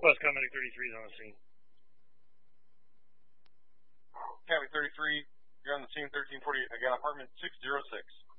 West Comet 33 is on the scene. Comet 33, you're on the scene, 1340. Again, apartment 606.